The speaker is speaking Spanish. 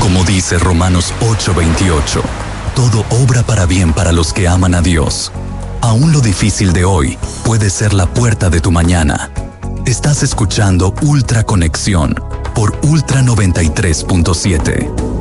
Como dice Romanos 8:28, todo obra para bien para los que aman a Dios. Aún lo difícil de hoy puede ser la puerta de tu mañana. Estás escuchando Ultra Conexión por Ultra 93.7.